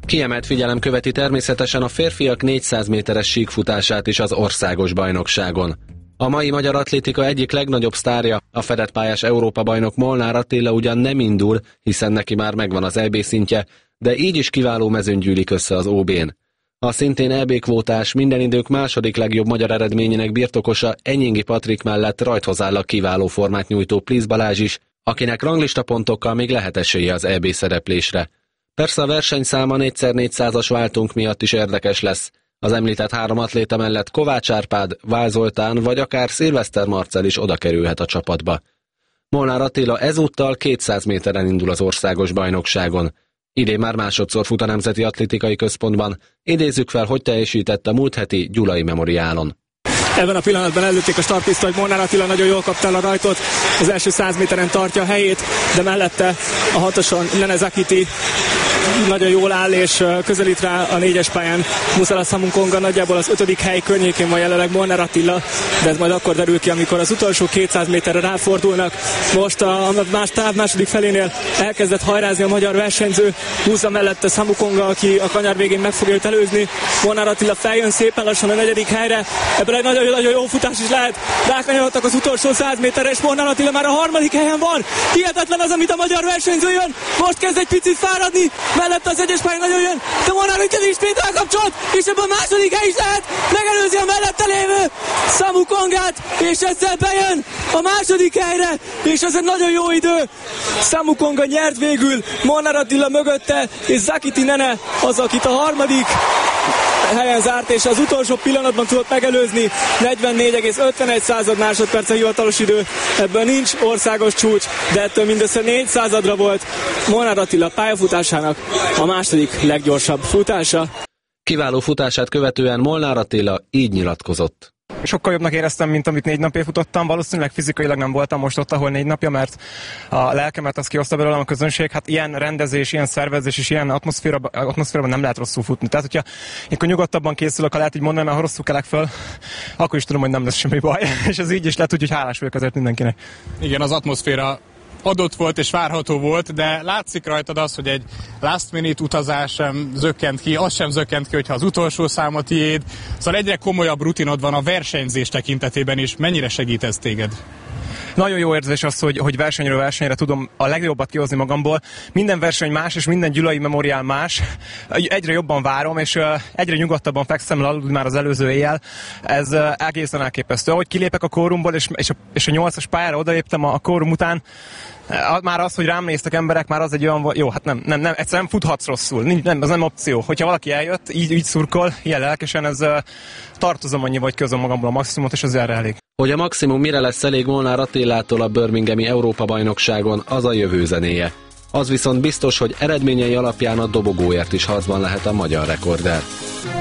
Kiemelt figyelem követi természetesen a férfiak 400 méteres síkfutását is az országos bajnokságon. A mai magyar atlétika egyik legnagyobb sztárja, a fedett pályás Európa-bajnok Molnár Attila ugyan nem indul, hiszen neki már megvan az EB szintje, de így is kiváló mezőny gyűlik össze az OB-n. A szintén EB-kvótás, minden idők második legjobb magyar eredményének birtokosa Enyingi Patrik mellett rajthoz áll a kiváló formát nyújtó Plisz Balázs is, akinek ranglistapontokkal még lehet esélye az EB szereplésre. Persze a versenyszáma 4x400-as váltunk miatt is érdekes lesz. Az említett három atléta mellett Kovács Árpád, Vál Zoltán vagy akár Szilveszter Marcell is oda kerülhet a csapatba. Molnár Attila ezúttal 200 méteren indul az országos bajnokságon. Idén már másodszor fut a Nemzeti Atlétikai Központban. Idézzük fel, hogy teljesített a múlt heti Gyulai Memoriálon. Ebben a pillanatban előtték a startpisztolyt, Molnár Attila nagyon jól kapta el a rajtot, az első 100 méteren tartja a helyét, de mellette a hatoson Nene Zakiti nagyon jól áll, és közelít rá a 4-es pályán Musala Samukonga, nagyjából az 5. hely környékén van jelenleg Molnár Attila, de ez majd akkor derül ki, amikor az utolsó 200 méterre ráfordulnak. Most a táv második felénél elkezdett hajrázni a magyar versenyző, húzza mellette Samukonga, aki a kanyar végén meg fogja őt előzni. Molnár Attila feljön szépen lassan a 4. helyre, ebből egy nagyon jó futás is lehet. Rákanyarodtak az utolsó 100 méterre, és Molnár Attila már a 3. helyen van. Hihetetlen az, amit a magyar versenyző jön. Most kezd egy picit fáradni, mellette az 1-es pályán nagyon jön, de Molnár Attila ismét elkapcsolt, és ebből a 2. hely is lehet. Megelőzi a mellette lévő Samukongát, és ezzel bejön a 2. helyre, és ez egy nagyon jó idő. Samukonga nyert végül, Molnár Attila mögötte, és Zakiti Nene az, akit a 3. helyen zárt, és az utolsó pillanatban tudott megelőzni. 44,51 másodperc a hivatalos idő. Ebből nincs országos csúcs, de ettől mindössze 4 századra volt Molnár Attila pályafutásának a 2. leggyorsabb futása. Kiváló futását követően Molnár Attila így nyilatkozott. Sokkal jobbnak éreztem, mint amit 4 napja futottam. Valószínűleg fizikailag nem voltam most ott, ahol 4 napja, mert a lelkemet az kihozta belőlem a közönség. Hát ilyen rendezés, ilyen szervezés és ilyen atmoszférában nem lehet rosszul futni. Tehát, hogyha én nyugodtabban készülök, ha lehet így mondani, ha rosszul kelek föl, akkor is tudom, hogy nem lesz semmi baj. És ez így is lehet, úgyhogy hálás vagyok azért mindenkinek. Igen, az atmoszféra adott volt és várható volt, de látszik rajtad az, hogy egy last minute utazás sem zökkent ki, az sem zökkent ki, hogyha az utolsó szám a tiéd. Szóval egyre komolyabb rutinod van a versenyzés tekintetében is. Mennyire segít ez téged? Nagyon jó érzés az, hogy versenyről versenyre tudom a legjobbat kihozni magamból. Minden verseny más, és minden Gyulai Memoriál más. Egyre jobban várom, és egyre nyugodtabban fekszem le aludni már az előző éjjel. Ez egészen elképesztő. Ahogy kilépek a kórumból, és a 8-as pályára odaléptem a kórum után, már az, hogy rám néztek emberek, már az egy olyan, jó, hát nem, egyszerűen nem futhatsz rosszul, ez nem opció. Hogyha valaki eljött, így szurkol, ilyen lelkesen, ez tartozom annyi, vagy közöm magamból a maximumot, és ez erre elég. Hogy a maximum mire lesz elég Molnár Attilától a Birminghami Európa-bajnokságon, az a jövő zenéje. Az viszont biztos, hogy eredményei alapján a dobogóért is harcban lehet a magyar rekorder.